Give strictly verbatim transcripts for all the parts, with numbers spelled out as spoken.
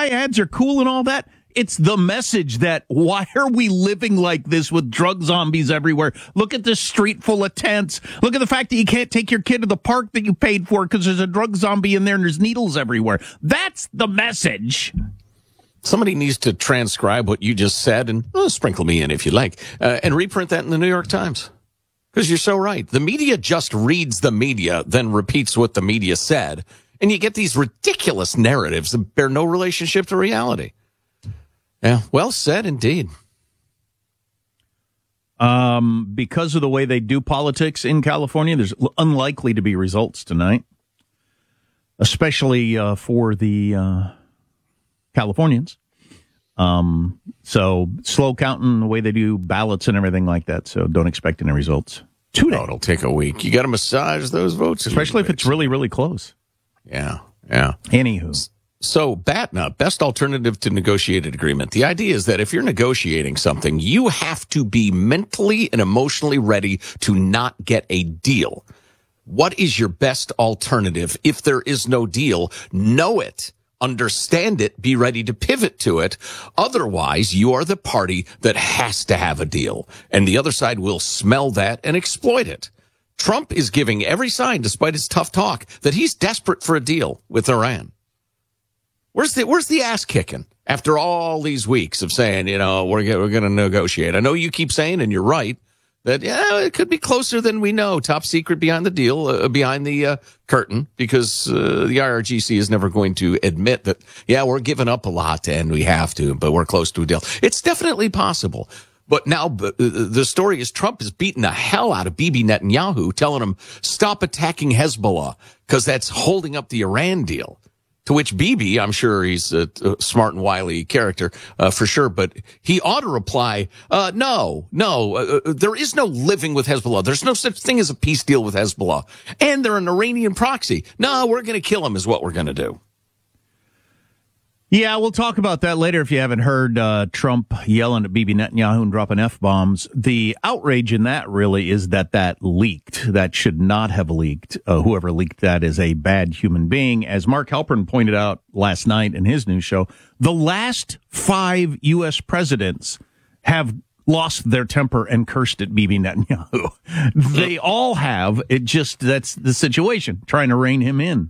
triads are cool and all that. It's the message that why are we living like this with drug zombies everywhere? Look at this street full of tents. Look at the fact that you can't take your kid to the park that you paid for because there's a drug zombie in there and there's needles everywhere. That's the message. Somebody needs to transcribe what you just said and well, sprinkle me in if you like, uh, and reprint that in the New York Times. Because you're so right. The media just reads the media, then repeats what the media said. And you get these ridiculous narratives that bear no relationship to reality. Yeah, well said indeed. Um, because of the way they do politics in California, there's unlikely to be results tonight, especially uh, for the uh, Californians. Um, so slow counting the way they do ballots and everything like that. So don't expect any results today. Oh, it'll take a week. You got to massage those votes, especially if it's really, really close. Yeah, yeah. Anywho. So, B A T N A, best alternative to negotiated agreement. The idea is that if you're negotiating something, you have to be mentally and emotionally ready to not get a deal. What is your best alternative? If there is no deal, know it, understand it, be ready to pivot to it. Otherwise, you are the party that has to have a deal, and the other side will smell that and exploit it. Trump is giving every sign, despite his tough talk, that he's desperate for a deal with Iran. Where's the where's the ass kicking after all these weeks of saying, you know, we're we're going to negotiate? I know you keep saying, and you're right, that yeah, it could be closer than we know. Top secret behind the deal, uh, behind the uh, curtain, because uh, the I R G C is never going to admit that. Yeah, we're giving up a lot, and we have to, but we're close to a deal. It's definitely possible. But now uh, the story is Trump is beating the hell out of Bibi Netanyahu, telling him stop attacking Hezbollah because that's holding up the Iran deal. To which Bibi, I'm sure he's a, a smart and wily character, uh, for sure, but he ought to reply, uh, no, no, uh, there is no living with Hezbollah. There's no such thing as a peace deal with Hezbollah. And they're an Iranian proxy. No, we're going to kill them is what we're going to do. Yeah, we'll talk about that later if you haven't heard uh, Trump yelling at Bibi Netanyahu and dropping F-bombs. The outrage in that really is that that leaked. That should not have leaked. Uh, whoever leaked that is a bad human being. As Mark Halperin pointed out last night in his news show, the last five U S presidents have lost their temper and cursed at Bibi Netanyahu. They all have. It just, that's the situation, trying to rein him in.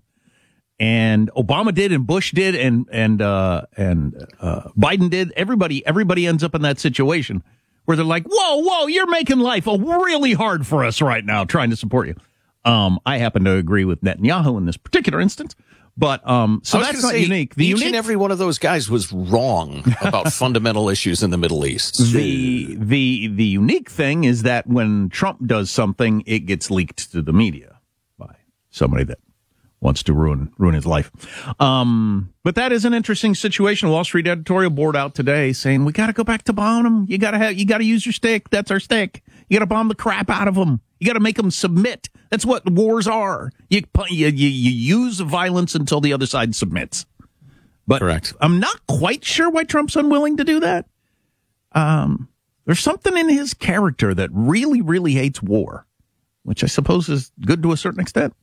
And Obama did, and Bush did, and and uh, and uh, Biden did. Everybody, everybody ends up in that situation where they're like, "Whoa, whoa, you're making life really hard for us right now, trying to support you." Um, I happen to agree with Netanyahu in this particular instance, but um, so that's not say, unique. The each unique, and every one of those guys was wrong about fundamental issues in the Middle East. The the the unique thing is that when Trump does something, it gets leaked to the media by somebody that wants to ruin ruin his life. Um, but that is an interesting situation. Wall Street editorial board out today saying we got to go back to bombing them. You got to have you got to use your stick. That's our stick. You got to bomb the crap out of them. You got to make them submit. That's what wars are. You you you, you use violence until the other side submits. But correct. I'm not quite sure why Trump's unwilling to do that. Um, there's something in his character that really really hates war, which I suppose is good to a certain extent.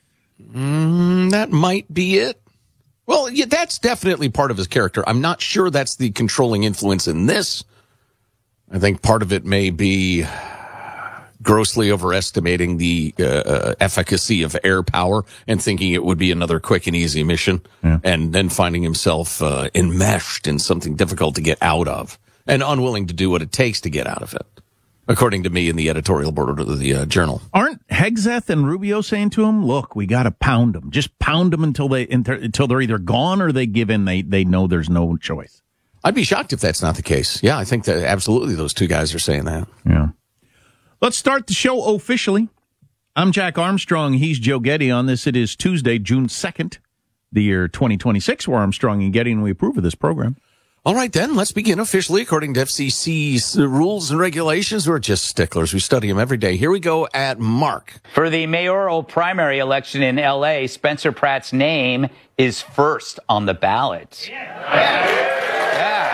Mm, that might be it. Well, yeah, that's definitely part of his character. I'm not sure that's the controlling influence in this. I think part of it may be grossly overestimating the uh, efficacy of air power and thinking it would be another quick and easy mission, yeah. and then finding himself uh, enmeshed in something difficult to get out of and unwilling to do what it takes to get out of it. According to me in the editorial board of the uh, Journal. Aren't Hegseth and Rubio saying to him, look, we got to pound them. Just pound them until, they, until they're either gone or they give in. They, they know there's no choice. I'd be shocked if that's not the case. Yeah, I think that absolutely those two guys are saying that. Yeah. Let's start the show officially. I'm Jack Armstrong. He's Joe Getty on this. It is Tuesday, June second, the year twenty twenty-six. We're Armstrong and Getty, and we approve of this program. All right, then, let's begin officially according to F C C's rules and regulations. We're just sticklers. We study them every day. Here we go at Mark. For the mayoral primary election in L A, Spencer Pratt's name is first on the ballot. Yeah. Yeah.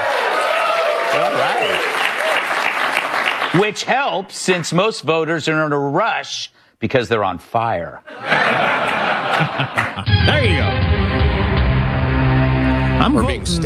All right. Which helps since most voters are in a rush because they're on fire. There you go. I'm We're voting. being